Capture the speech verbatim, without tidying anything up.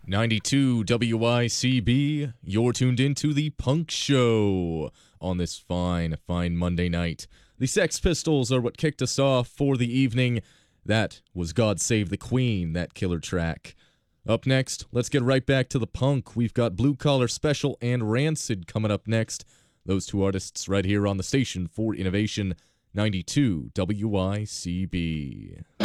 ninety-two W I C B, you're tuned into the Punk Show on this fine, fine Monday night. The Sex Pistols are what kicked us off for the evening. That was God Save the Queen, that killer track. Up next, let's get right back to the punk. We've got Blue Collar Special and Rancid coming up next. Those two artists right here on the station for Innovation, ninety-two W I C B.